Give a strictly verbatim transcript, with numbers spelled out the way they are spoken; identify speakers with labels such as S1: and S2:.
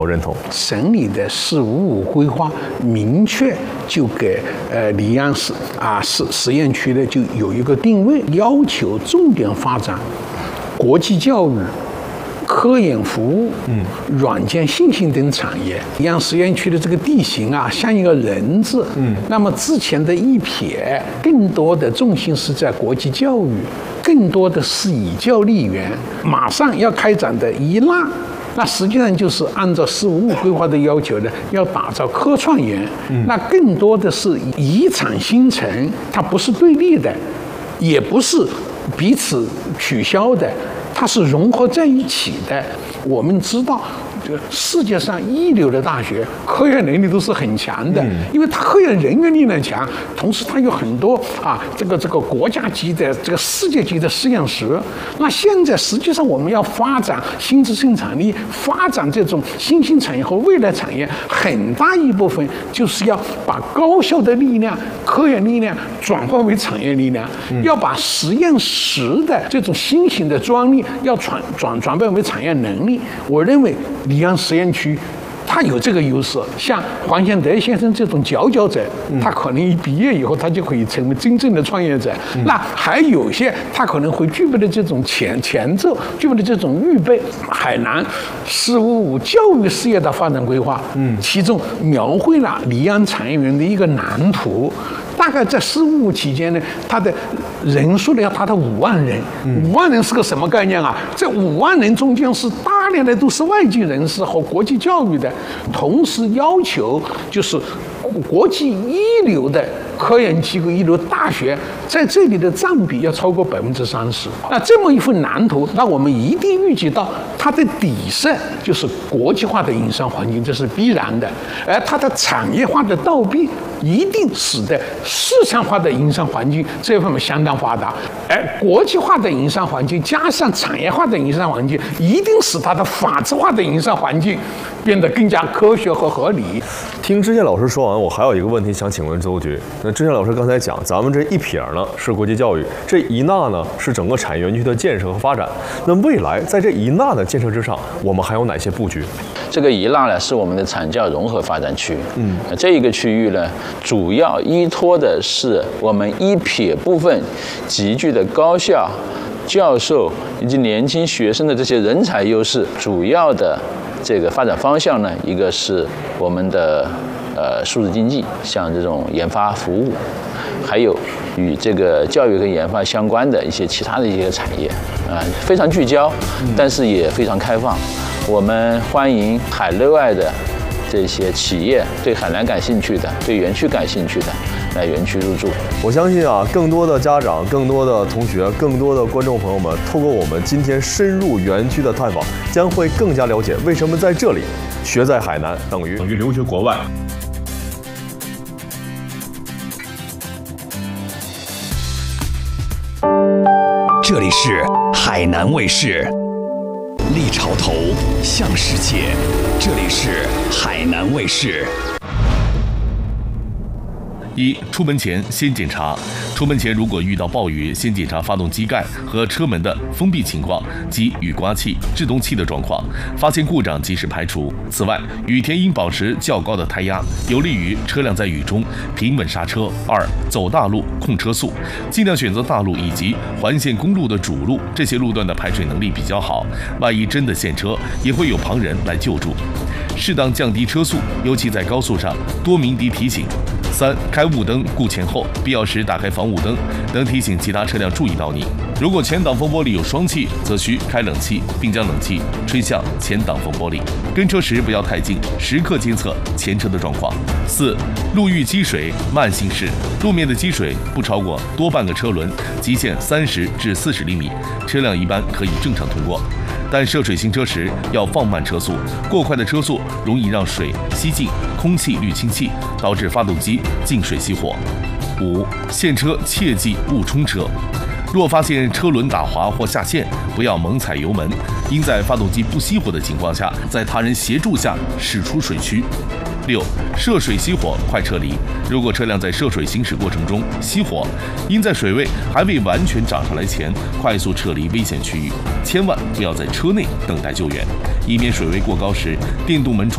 S1: 我认同。
S2: 省里的“十五五”规划明确就给呃溧阳市啊实实验区的就有一个定位，要求重点发展国际教育、科研服务、嗯，软件信息等产业。溧阳实验区的这个地形啊，像一个人字，嗯，那么之前的一撇，更多的重心是在国际教育，更多的是以教立源。马上要开展的一纳，那实际上就是按照“十五五”规划的要求呢，要打造科创园，嗯，那更多的是以产新城，它不是对立的，也不是彼此取消的。它是融合在一起的。我们知道，世界上一流的大学科研能力都是很强的，因为它科研人员力量强，同时它有很多啊这个这个国家级的这个世界级的实验室。那现在实际上我们要发展新质生产力，发展这种新兴产业和未来产业，很大一部分就是要把高效的力量、科研力量转化为产业力量，嗯、要把实验室的这种新型的专利要转转转变为产业能力。我认为溧阳实验区他有这个优势，像黄贤德先生这种佼佼者，他可能一毕业以后，他就可以成为真正的创业者。嗯、那还有些他可能会具备的这种前前奏，具备的这种预备。海南“十五五”教育事业的发展规划，嗯，其中描绘了溧阳产业园的一个蓝图。大概在“十五五”期间呢，它的人数呢要达到五万人。五万人是个什么概念啊？这五万人中间是大量的都是外籍人士和国际教育的，同时要求就是国际一流的科研机构、一流大学在这里的占比要超过百分之三十。那这么一份蓝图，那我们一定预计到它的底色就是国际化的营商环境，这是必然的。而它的产业化的倒逼，一定使得市场化的营商环境这方面相当发达。而国际化的营商环境加上产业化的营商环境，一定使它的法治化的营商环境变得更加科学和合理。
S1: 听知县老师说完，我还有一个问题想请问周局。那知县老师刚才讲，咱们这一撇呢是国际教育，这一纳呢是整个产业园区的建设和发展。那未来在这一纳的建设之上，我们还有哪些布局？
S3: 这个一纳呢是我们的产教融合发展区，嗯，这一个区域呢，主要依托的是我们一撇部分集聚的高校、教授以及年轻学生的这些人才优势。主要的这个发展方向呢，一个是我们的呃数字经济，像这种研发服务，还有与这个教育跟研发相关的一些其他的一些产业，啊、呃，非常聚焦，但是也非常开放。我们欢迎海内外的这些企业，对海南感兴趣的，对园区感兴趣的，来园区入驻。
S1: 我相信啊，更多的家长、更多的同学、更多的观众朋友们，透过我们今天深入园区的探访，将会更加了解为什么在这里学在海南等于等于留学国外。
S4: 这里是海南卫视，立潮头向世界。这里是海南卫视。
S5: 一、出门前先检查。出门前如果遇到暴雨，先检查发动机盖和车门的封闭情况及雨刮器、制动器的状况，发现故障及时排除。此外，雨天应保持较高的胎压，有利于车辆在雨中平稳刹车。二、走大路控车速，尽量选择大路以及环线公路的主路，这些路段的排水能力比较好，万一真的陷车，也会有旁人来救助。适当降低车速，尤其在高速上，多鸣笛提醒。三、开雾灯顾前后，必要时打开防雾灯，能提醒其他车辆注意到你。如果前挡风玻璃有双气，则需开冷气，并将冷气吹向前挡风玻璃。跟车时不要太近，时刻监测前车的状况。四、路遇积水慢行驶，路面的积水不超过多半个车轮，极限三十至四十厘米，车辆一般可以正常通过。但涉水行车时要放慢车速，过快的车速容易让水吸进空气滤清器，导致发动机进水熄火。五、陷车切忌误冲车，若发现车轮打滑或下陷，不要猛踩油门，应在发动机不熄火的情况下，在他人协助下驶出水区。六、涉水熄火快撤离，如果车辆在涉水行驶过程中熄火，应在水位还未完全涨上来前快速撤离危险区域，千万不要在车内等待救援，以免水位过高时电动门窗